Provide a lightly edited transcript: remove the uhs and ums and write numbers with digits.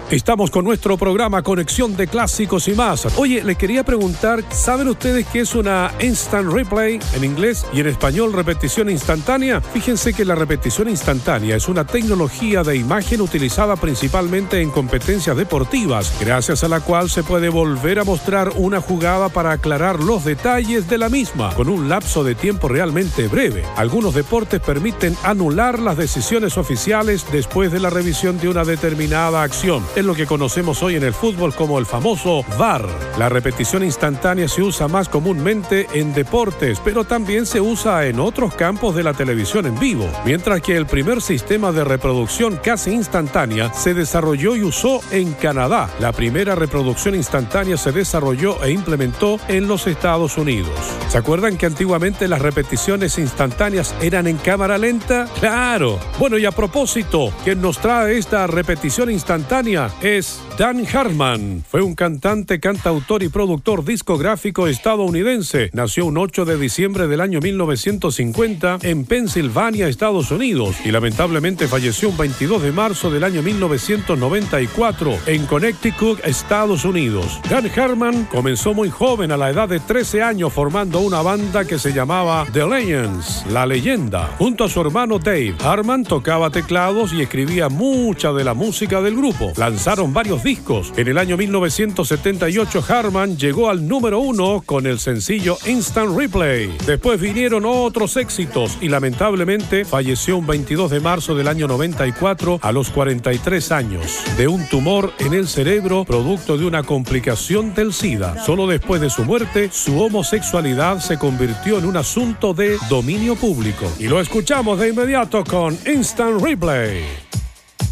Estamos con nuestro programa Conexión de Clásicos y más. Oye, les quería preguntar, ¿saben ustedes qué es una instant replay en inglés y en español repetición instantánea? Fíjense que la repetición instantánea es una tecnología de imagen utilizada principalmente en competencias deportivas, gracias a la cual se puede volver a mostrar una jugada para aclarar los detalles de la misma, con un lapso de tiempo realmente breve. Algunos deportes permiten anular las decisiones oficiales después de la revisión de una determinada acción. Es lo que conocemos hoy en el fútbol como el famoso VAR. La repetición instantánea se usa más comúnmente en deportes, pero también se usa en otros campos de la televisión en vivo, mientras que el primer sistema de reproducción casi instantánea se desarrolló y usó en Canadá. La primera reproducción instantánea se desarrolló e implementó en los Estados Unidos. ¿Se acuerdan que antiguamente las repeticiones instantáneas eran en cámara lenta? ¡Claro! Bueno, y a propósito, quien nos trae esta repetición instantánea es Dan Hartman. Fue un cantante, cantautor y productor discográfico estadounidense. Nació un 8 de diciembre del año 1950 en Pensilvania, Estados Unidos, y lamentablemente falleció un 22 de marzo del año 1994 en Connecticut, Estados Unidos. Dan Hartman comenzó muy joven, a la edad de 13 años, formando una banda que se llamaba The Legends, La Leyenda. Junto a su hermano Dave, Hartman tocaba teclados y escribía mucha de la música del grupo. Lanzaron varios discos. En el año 1978, Hartman llegó al número 1 con el sencillo Instant Replay. Después vinieron otros éxitos y lamentablemente falleció un 22 de marzo del año 94 a los 43 años de un tumor en el cerebro producto de una complicación del SIDA. Solo después de su muerte, su homosexualidad se convirtió en un asunto de dominio público. Y lo escuchamos de inmediato con Instant Replay.